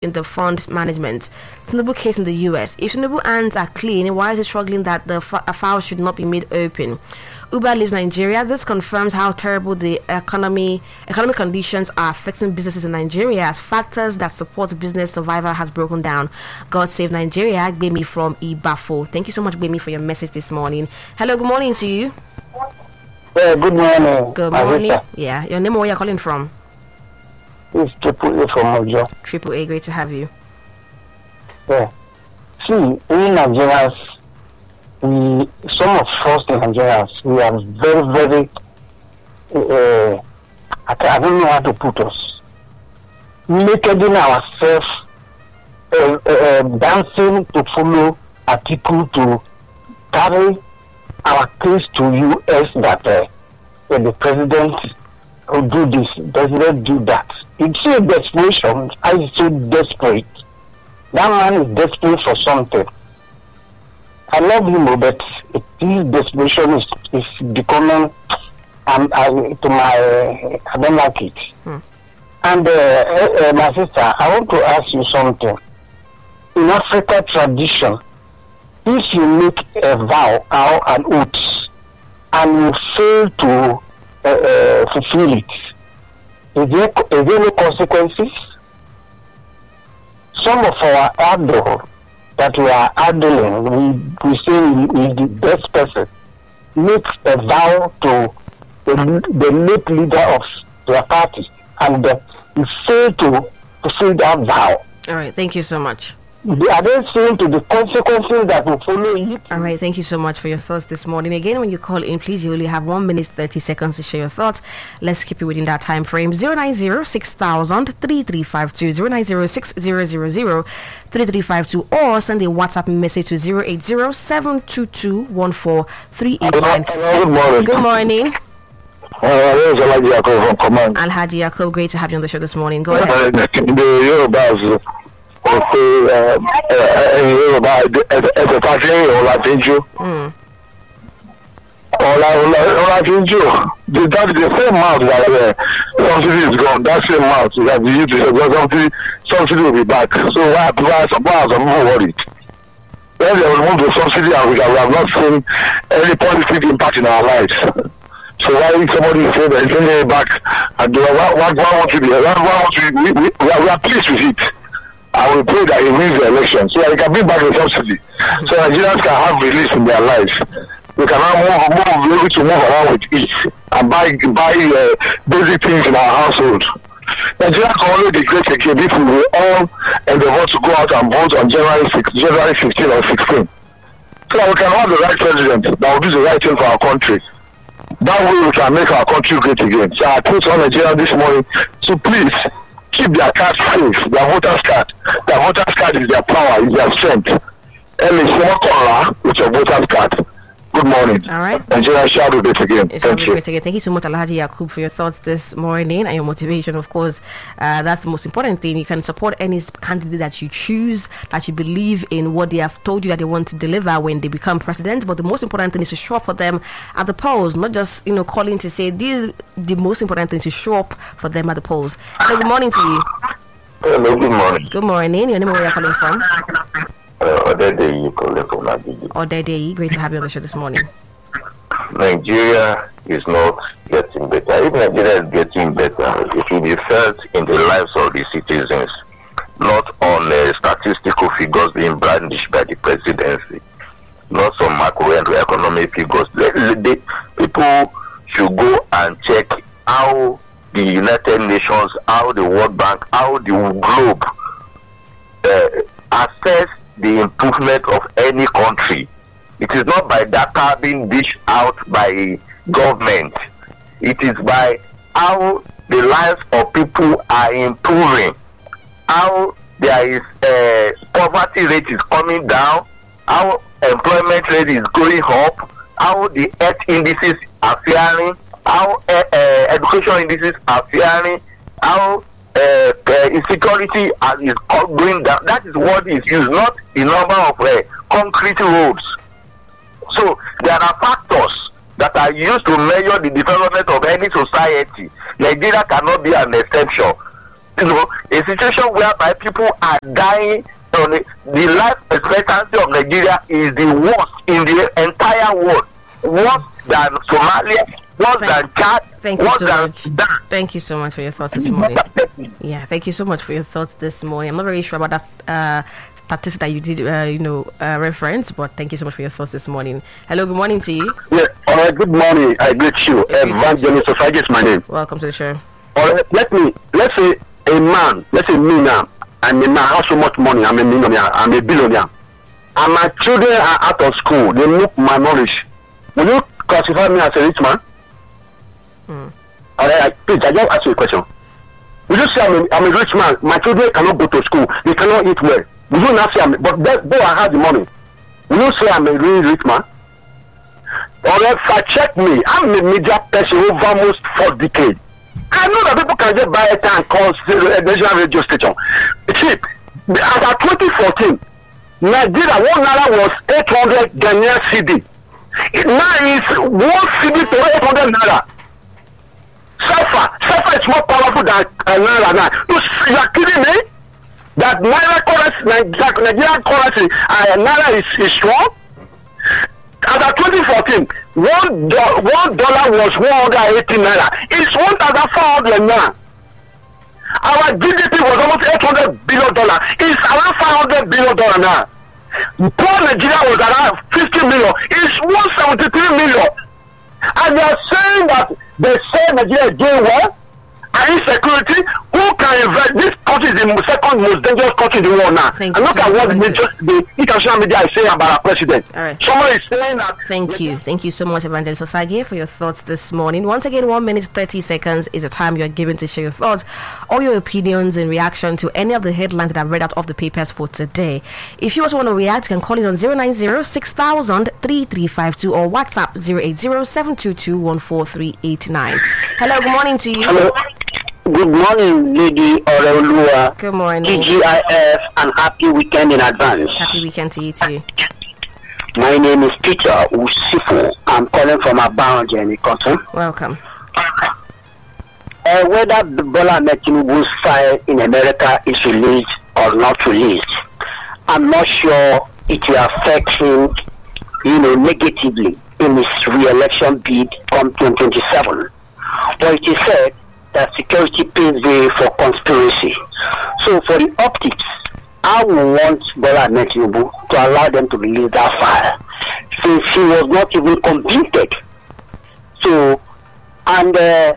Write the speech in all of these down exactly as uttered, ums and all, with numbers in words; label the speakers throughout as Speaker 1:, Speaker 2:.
Speaker 1: in the fund management. Tinubu case in the U S. If Tinubu hands are clean, why is it struggling that the f- a file should not be made open? Uber leaves Nigeria. This confirms how terrible the economy economic conditions are affecting businesses in Nigeria as factors that support business survival has broken down. God save Nigeria. Gbemi from Ibafo. Thank you so much, Gbemi, for your message this morning. Hello, good morning to you.
Speaker 2: Yeah, good morning.
Speaker 1: Good morning. Yeah, your name, where you're calling from?
Speaker 2: It's Triple A from Ojo.
Speaker 1: Triple A, great to have you.
Speaker 2: Yeah. See, we Nigerians, we, some of us in Nigerians, we are very, very, uh, I, I don't know how to put us, making ourselves uh, uh, dancing to follow article to carry our case to U S that uh, when the president will do this, president do that. It's a desperation. I'm so desperate. That man is desperate for something. I love him, but his desperation is, is becoming um, uh, to my, uh, I don't like it. Hmm. And uh, uh, my sister, I want to ask you something. In African tradition, if you make a vow or an oath and you fail to uh, uh, fulfill it, is there, is there no consequences? Some of our idol that we are idling, we, we say we is the best person, makes a vow to the, the late leader of their party and uh, you fail to fulfill that vow.
Speaker 1: All right, thank you so much.
Speaker 2: Are they saying to the consequences that will follow it?
Speaker 1: All right, thank you so much for your thoughts this morning. Again, when you call in, please, you only have one minute thirty seconds to share your thoughts. Let's keep it within that time frame. zero nine zero six thousand three three five two, zero nine zero six zero zero zero three three five two, or send a WhatsApp message to zero eight zero seven two two one four three eight nine.
Speaker 2: Good morning.
Speaker 1: Good morning.
Speaker 2: Uh, Alhaji Yakub from Command.
Speaker 1: Alhaji Yakub, great to have you on the show this morning. Go ahead.
Speaker 2: Uh, the Yorubas, as a country, all I think you. All I think you. That's the same mouth that uh, subsidy is gone. That same mouth that we used to say, well, subsidy, subsidy will be back. So why, why, why are some more worried? When they remove the subsidy and we have not seen any positive impact in our lives. So why if somebody say that it's only back and do why, why, why want to be why, why want to we, we, we, are, we are pleased with it. I will pray that he wins the election so that he can bring back the subsidy. So Nigerians can have release in their lives. We can now move, move, be able to move around with ease and buy buy uh, basic things in our household. Nigeria can only be great again if we will all endeavor to go out and vote on January sixth, January fifteen or sixteen. So that we can have the right president that will do the right thing for our country. That way we can make our country great again. So I put on Nigeria this morning to please keep their card safe, their voters card. Their voters card is their power, is their strength. And it's not color with your voters card. Good morning.
Speaker 1: All right.
Speaker 2: Nigeria shall do it again.
Speaker 1: It
Speaker 2: Thank you.
Speaker 1: Great again. Thank you so much, Alhaji Yakub, for your thoughts this morning and your motivation. Of course, uh, that's the most important thing. You can support any candidate that you choose, that you believe in what they have told you that they want to deliver when they become president. But the most important thing is to show up for them at the polls, not just you know calling to say this is the most important thing, to show up for them at the polls. So good morning to you.
Speaker 2: Hello, good morning.
Speaker 1: Good morning. Your name and where you're calling from?
Speaker 2: Uh, Odede, you call it from Nigeria.
Speaker 1: Odede, great to have you on the show this morning.
Speaker 2: Nigeria is not getting better. If Nigeria is getting better, it will be felt in the lives of the citizens, not on uh, statistical figures being brandished by the presidency, not some macroeconomic figures. The, the, people should go and check how the United Nations, how the World Bank, how the globe uh, assess the improvement of any country. It is not by data being dished out by government. It is by how the lives of people are improving, how there is uh, poverty rate is coming down, how employment rate is going up, how the health indices are faring, how uh, uh, education indices are faring, how Uh, uh, insecurity uh, is going down. That is what is used, not the number of uh, concrete roads. So there are factors that are used to measure the development of any society. Nigeria cannot be an exception. you know, a situation whereby people are dying. On the, the life expectancy of Nigeria is the worst in the entire world. Worse than Somalia, worse
Speaker 1: Thank,
Speaker 2: than Chad,
Speaker 1: thank you
Speaker 2: worse
Speaker 1: so
Speaker 2: than
Speaker 1: much.
Speaker 2: Sudan.
Speaker 1: Thank you so much for your thoughts this morning. Yeah, thank you so much for your thoughts this morning. I'm not very sure about that uh, statistic that you did, uh, you know, uh, reference, but thank you so much for your thoughts this morning. Hello, good morning to you.
Speaker 3: Yeah, all right, good morning. I greet you. Evangelist Sofagi is my name.
Speaker 1: Welcome to the show.
Speaker 3: All right, let me, let's say a man, let's say me now, I mean, I have so much money, I'm a millionaire, I'm a billionaire, and my children are out of school, they look malnourished. Will you classify me as a rich man?
Speaker 1: Hmm.
Speaker 3: All right, please, I just ask you a question. Will you say I'm a, I'm a rich man? My children cannot go to school, they cannot eat well. Will you not say I'm, but that, though I have the money, will you say I'm a really rich man? All right, fact check me. I'm a media person over almost four decades. I know that people can just buy a and call a national radio station. Cheap. As of twenty fourteen, Nigeria, one naira was eight hundred Ghanaian C D. Now it's one C D to eight hundred naira. Safa, Safa is more powerful than uh, naira now. You, you are kidding me? That naira currency, Nigerian currency, uh, naira is, is strong. As of twenty fourteen, one, do, one dollar was one hundred eighty naira. It's one thousand four hundred now. Our G D P was almost eight hundred billion dollars. It's around five hundred billion dollars now. Poor Nigeria was around fifty million. It's one hundred seventy-three million. And they are saying that they say Nigeria is doing well. And insecurity, who can invest? This country is the second most dangerous country in the world now.
Speaker 1: Thank
Speaker 3: and
Speaker 1: you
Speaker 3: look
Speaker 1: so
Speaker 3: at what
Speaker 1: much.
Speaker 3: the, the international media is saying about our president.
Speaker 1: All right.
Speaker 3: Someone is saying that.
Speaker 1: Thank you. Thank you so much, Evangelist Osage, for your thoughts this morning. Once again, one minute, thirty seconds is the time you're given to share your thoughts or your opinions in reaction to any of the headlines that I've read out of the papers for today. If you also want to react, you can call in on zero nine zero six thousand three three five two or WhatsApp zero eight zero seven two two one four three eight nine. Hello, good morning to you.
Speaker 3: Hello. Good morning, Lady Oreolua.
Speaker 1: Good morning.
Speaker 3: T G I F, and happy weekend in advance.
Speaker 1: Happy weekend to you too.
Speaker 3: My name is Peter Usifu. I'm calling from Abound, Jenny Cotton.
Speaker 1: Welcome.
Speaker 3: Uh, whether the Bola Ahmed Tinubu's file in America is released or not released, I'm not sure it will affect him, you know, negatively in his re-election bid come twenty twenty-seven. But it is said that security paves way for conspiracy. So for the optics, I would want Bola Ahmed Tinubu to allow them to release that file, since he was not even convicted. So, and uh,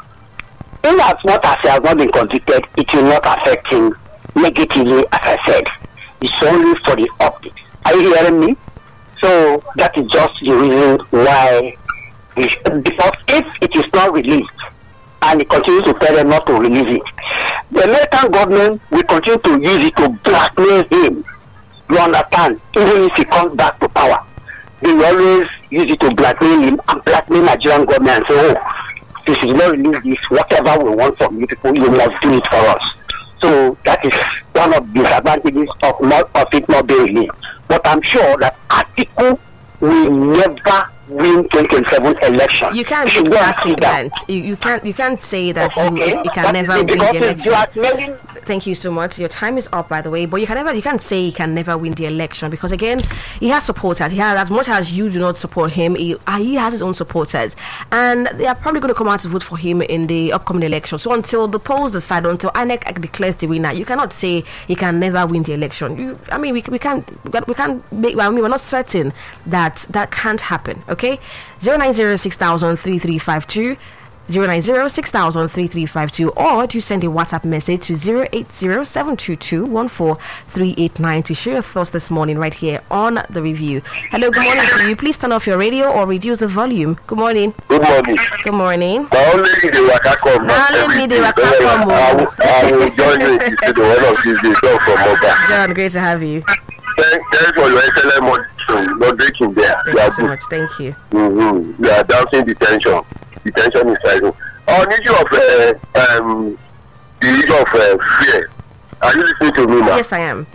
Speaker 3: in as much as he has not been convicted, it will not affect him negatively, as I said. It's only for the optics. Are you hearing me? So that is just the reason why we should, because if it is not released, and he continues to tell them not to release it, the American government will continue to use it to blackmail him. You understand? Even if he comes back to power, they will always use it to blackmail him and blackmail Nigerian government and say, oh, if you don't release this, whatever we want from you people, you must do it for us. So that is one of the disadvantages of not of it not being released. But I'm sure that Atiku will never win twenty twenty-seven election.
Speaker 1: You can't
Speaker 3: Should
Speaker 1: make
Speaker 3: go
Speaker 1: that
Speaker 3: and see that.
Speaker 1: statement. You, you can't you can't say that
Speaker 3: Okay.
Speaker 1: you, you can
Speaker 3: But
Speaker 1: never win
Speaker 3: because
Speaker 1: the
Speaker 3: it's
Speaker 1: election.
Speaker 3: blackmailing.
Speaker 1: Thank you so much. Your time is up, by the way. But you can never, you can't say he can never win the election because again, he has supporters. He has, as much as you do not support him, he, uh, he has his own supporters, and they are probably going to come out to vote for him in the upcoming election. So until the polls decide, until I N E C declares the winner, you cannot say he can never win the election. You, I mean, we we can't we can't make. I mean, we're not certain that that can't happen. Okay, zero nine zero six thousand three three five two. zero nine zero six thousand three three five two, or do send a WhatsApp message to zero eight zero seven two two one four three eight nine to share your thoughts this morning right here on the review. Hello, good morning to you. Please turn off your radio or reduce the volume. Good morning.
Speaker 2: Good morning.
Speaker 1: Good morning.
Speaker 2: Now only the waka come.
Speaker 1: Now only me the waka
Speaker 2: So,
Speaker 1: come,
Speaker 2: I will, I will join you if you see the one of these days. Talk from Moba.
Speaker 1: John, great to have you.
Speaker 2: Thank, thanks for your excellent moderation. Not breaking there.
Speaker 1: Thank you so much. Thank you.
Speaker 2: Mm-hmm. You are dancing the tension. The tension is rising. On the issue of uh, um, the issue of uh, fear, are you listening to me now?
Speaker 1: Yes, I am.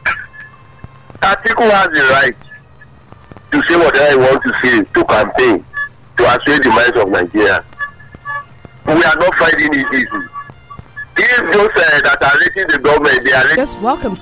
Speaker 2: Atiku has the right to say whatever he wants to say to campaign to assuage the minds of Nigeria. We are not finding it easy. if those uh, that are rating the government, they are rating.
Speaker 4: Yes, welcome